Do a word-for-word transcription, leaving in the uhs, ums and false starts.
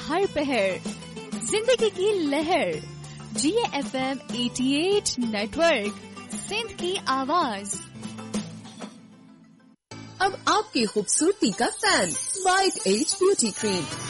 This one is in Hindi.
हर पहर, जिंदगी की लहर। जी एफ एम अठासी नेटवर्क, सिंध की आवाज। अब आपकी खूबसूरती का fan, white as beauty cream.